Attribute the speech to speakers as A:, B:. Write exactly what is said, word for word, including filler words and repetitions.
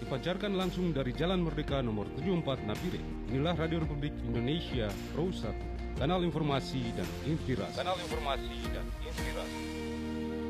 A: dipancarkan langsung dari Jalan Merdeka nomor tujuh puluh empat Nabire. Inilah Radio Republik Indonesia Pro satu, kanal informasi dan inspirasi. Kanal informasi dan inspirasi.